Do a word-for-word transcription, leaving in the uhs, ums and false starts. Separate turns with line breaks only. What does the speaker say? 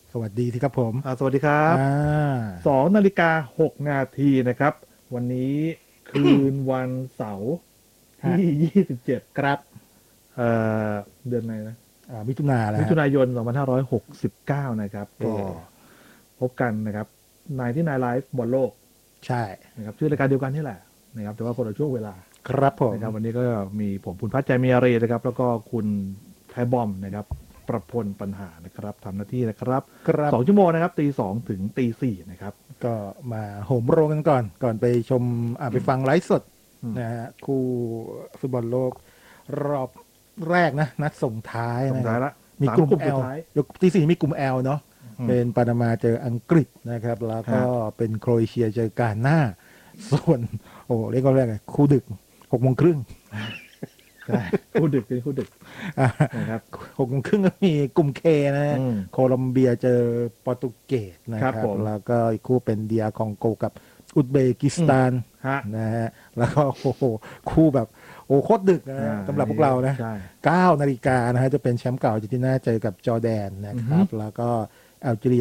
สวัสดีที่ครับผม
สวัสดีครับสองนาฬิกาหกนาทีนะครับวันนี้คืนวันเสาร์ที่ยี่สิบเจ็ด
ครับ
เอ่อเดือนไหนนะ
มิถุนาแล้ว
มิถุนายนสองพันห้าร้อยหกสิบเก้านะครับก็พบกันนะครับนายที่นายไลฟ์บอลโลก
ใช่
นะครับชื่อรายการเดียวกันนี่แหละนะครับแต่ว่าคนละช่วงเวลา
ครับผม
นะครับวันนี้ก็มีผมคุณพัชใจมีอารีนะครับแล้วก็คุณไทบอมนะครับประพลปัญหานะครับทำหน้าที่นะครับสองชั่วโมงนะครับตีสองถึงตีสี่นะครับ
ก็มาโหมโรงกันก่อนก่อนไปชมอ่าไปฟังไลฟ์สดนะฮะคู่ฟุตบอลโลกรอบแรกนะนัดส่งท้าย
นะครับ
มีกลุ่ม L ยกที่สี่มีกลุ่ม L เนาะเป็นปานามาเจออังกฤษนะครับแล้วก็เป็นโครเอเชียเจอกาหน้าส่วนโอ้เรียกว่าเรียกไงคู่ดึกหกโมงครึ่ง
คู่ดึกเป็นคู่ดึกนะครับ
หกโมงครึ่งก็มีกลุ่มเคนะโคลอมเบียเจอโปรตุเกสนะครับแล้วก็อีกคู่เป็นเดียคองโกกับอุซเบกิสถานนะฮะแล้วก็โอ้โหคู่แบบโอ้โคตรดึกนะสำหรับพวกเรานะเก้านาฬิกานะฮะจะเป็นแชมป์เก่าอาร์เจนตินาเจอกับจอร์แดนนะครับแล้วก็แอลจีเรีย